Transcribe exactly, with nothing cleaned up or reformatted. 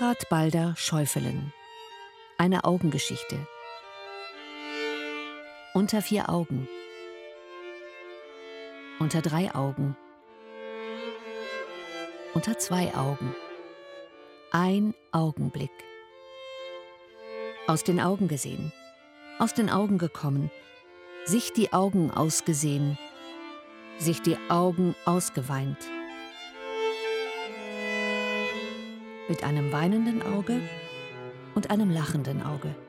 Konrad Balder Scheufelen. Eine Augengeschichte. Unter vier Augen. Unter drei Augen. Unter zwei Augen. Ein Augenblick. Aus den Augen gesehen. Aus den Augen gekommen. Sich die Augen ausgesehen. Sich die Augen ausgeweint. Mit einem weinenden Auge und einem lachenden Auge.